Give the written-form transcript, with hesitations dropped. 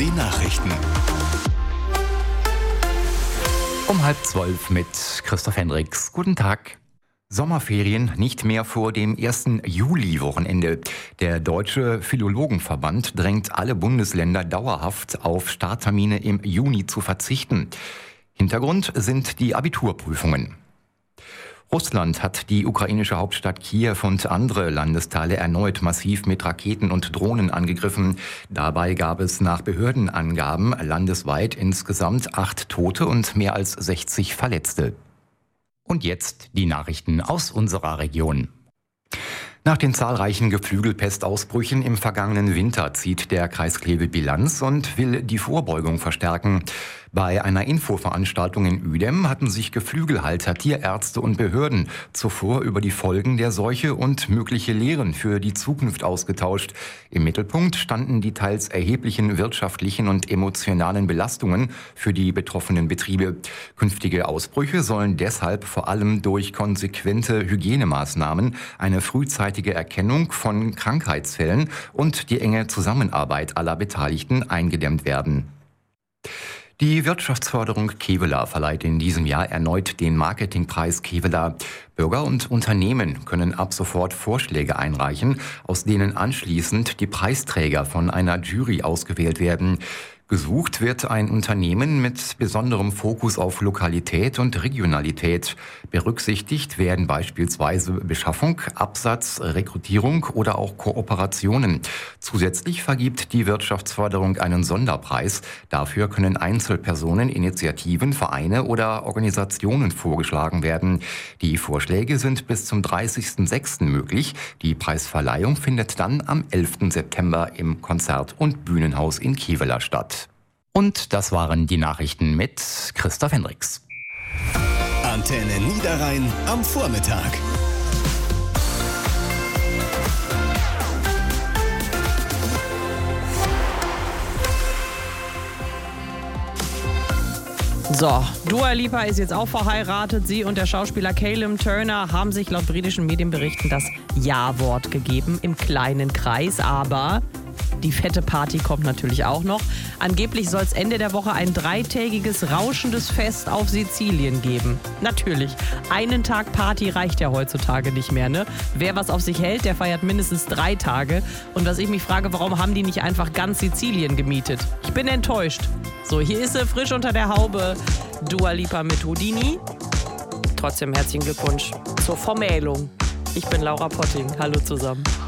den Nachrichten. Um 11:30 mit Christoph Hendricks. Guten Tag. Sommerferien nicht mehr vor dem 1. Juli-Wochenende. Der Deutsche Philologenverband drängt alle Bundesländer dauerhaft auf Starttermine im Juni zu verzichten. Hintergrund sind die Abiturprüfungen. Russland hat die ukrainische Hauptstadt Kiew und andere Landesteile erneut massiv mit Raketen und Drohnen angegriffen. Dabei gab es nach Behördenangaben landesweit insgesamt 8 Tote und mehr als 60 Verletzte. Und jetzt die Nachrichten aus unserer Region. Nach den zahlreichen Geflügelpestausbrüchen im vergangenen Winter zieht der Kreis Kleve Bilanz und will die Vorbeugung verstärken. Bei einer Infoveranstaltung in Uedem hatten sich Geflügelhalter, Tierärzte und Behörden zuvor über die Folgen der Seuche und mögliche Lehren für die Zukunft ausgetauscht. Im Mittelpunkt standen die teils erheblichen wirtschaftlichen und emotionalen Belastungen für die betroffenen Betriebe. Künftige Ausbrüche sollen deshalb vor allem durch konsequente Hygienemaßnahmen, eine frühzeitige Erkennung von Krankheitsfällen und die enge Zusammenarbeit aller Beteiligten eingedämmt werden. Die Wirtschaftsförderung Kevela verleiht in diesem Jahr erneut den Marketingpreis Kevela. Bürger und Unternehmen können ab sofort Vorschläge einreichen, aus denen anschließend die Preisträger von einer Jury ausgewählt werden. Gesucht wird ein Unternehmen mit besonderem Fokus auf Lokalität und Regionalität. Berücksichtigt werden beispielsweise Beschaffung, Absatz, Rekrutierung oder auch Kooperationen. Zusätzlich vergibt die Wirtschaftsförderung einen Sonderpreis. Dafür können Einzelpersonen, Initiativen, Vereine oder Organisationen vorgeschlagen werden. Die Vorschläge sind bis zum 30.06. möglich. Die Preisverleihung findet dann am 11. September im Konzert- und Bühnenhaus in Kevela statt. Und das waren die Nachrichten mit Christoph Hendricks. Antenne Niederrhein am Vormittag. So, Dua Lipa ist jetzt auch verheiratet. Sie und der Schauspieler Callum Turner haben sich laut britischen Medienberichten das Ja-Wort gegeben im kleinen Kreis, aber die fette Party kommt natürlich auch noch. Angeblich soll es Ende der Woche ein 3-tägiges rauschendes Fest auf Sizilien geben. Natürlich, einen Tag Party reicht ja heutzutage nicht mehr, ne? Wer was auf sich hält, der feiert mindestens 3 Tage. Und was ich mich frage, warum haben die nicht einfach ganz Sizilien gemietet? Ich bin enttäuscht. So, hier ist sie frisch unter der Haube. Dua Lipa mit Houdini. Trotzdem herzlichen Glückwunsch zur Vermählung. Ich bin Laura Potting. Hallo zusammen.